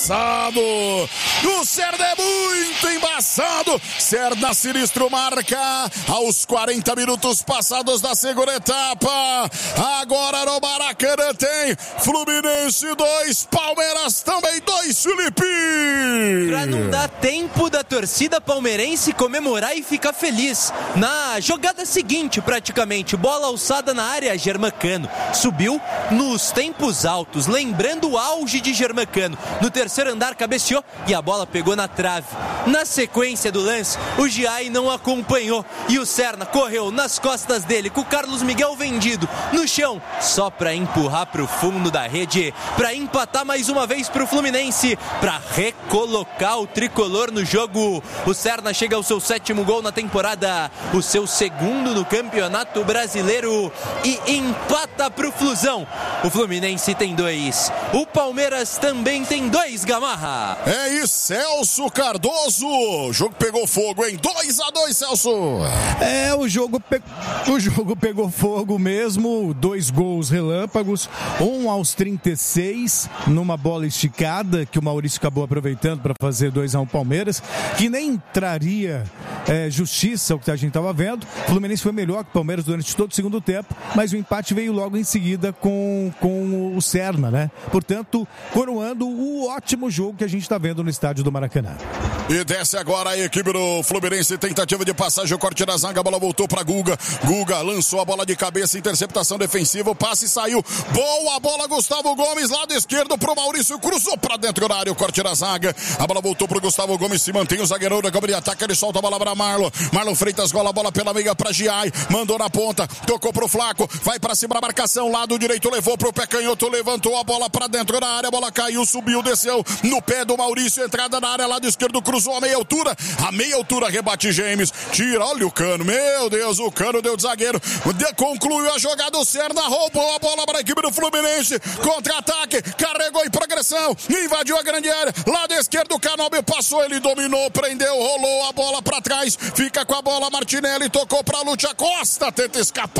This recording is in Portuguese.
O Serna é muito embaçado. Serna sinistro marca aos 40 minutos passados da segunda etapa. Agora no Maracanã tem Fluminense 2, Palmeiras também 2, Felipe. Pra não dar tempo da torcida palmeirense comemorar e ficar feliz. Na jogada seguinte, praticamente, bola alçada na área, Germancano subiu nos tempos altos, lembrando o auge de Germancano. No terceiro andar cabeceou e a bola pegou na trave. Na sequência do lance, o Giai não acompanhou e o Serna correu nas costas dele com o Carlos Miguel vendido no chão, só para empurrar pro fundo da rede, para empatar mais uma vez pro Fluminense, para recolocar o tricolor no jogo. O Serna chega ao seu 7º gol na temporada, o seu 2º no Campeonato Brasileiro e empata pro Flusão. O Fluminense tem 2, o Palmeiras também tem 2, Gamarra. É isso, Celso Cardoso. O jogo pegou fogo, hein? 2-2, Celso. O jogo pegou fogo mesmo. 2 gols relâmpagos. Um aos 36, numa bola esticada, que o Maurício acabou aproveitando para fazer 2-1 Palmeiras, que nem traria justiça, o que a gente estava vendo. O Fluminense foi melhor que o Palmeiras durante todo o segundo tempo, mas o empate veio logo em seguida com o Serna, né? Portanto, coroando o ótimo jogo que a gente está vendo no estádio do Maracanã. E desce agora a equipe do Fluminense, tentativa de passagem, o corte da zaga, a bola voltou para Guga. Guga lançou a bola de cabeça, interceptação defensiva, o passe saiu. Boa bola, Gustavo Gomes, lado esquerdo pro Maurício, cruzou para dentro da área, o corte da zaga. A bola voltou pro Gustavo Gomes, se mantém o zagueirão da câmara de ataque, ele solta a bola para Marlon Freitas, gola a bola pela meia para Giai, mandou na ponta, tocou pro Flaco, vai para cima da marcação, lado direito, levou pro pé canhoto, levantou a bola para dentro da área, a bola caiu, subiu, desceu no pé do Maurício, entrada na área, lado esquerdo, cruzou a meia altura, rebate James, tira, olha o Cano, meu Deus, o Cano deu de zagueiro, concluiu a jogada, o Serna roubou a bola para a equipe do Fluminense, contra-ataque, carregou em progressão, invadiu a grande área, lado esquerdo, o Canóbio passou, ele dominou, prendeu, rolou a bola para trás, fica com a bola, Martinelli tocou para Lúcia Costa, tenta escapar.